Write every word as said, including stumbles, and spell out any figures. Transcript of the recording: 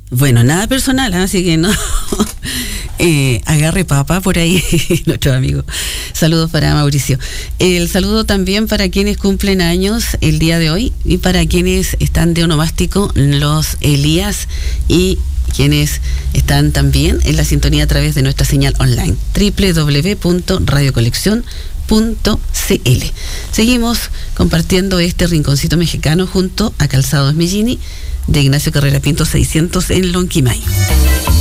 Bueno, nada personal, ¿eh? Así que no eh, agarre papa por ahí, nuestro amigo. Saludos para Mauricio. El saludo también para quienes cumplen años el día de hoy y para quienes están de onomástico, los Elías, y quienes están también en la sintonía a través de nuestra señal online, doble u doble u doble u punto radio colección punto c l. Seguimos compartiendo este rinconcito mexicano junto a Calzados Mellini de Ignacio Carrera Pinto seiscientos en Lonquimay.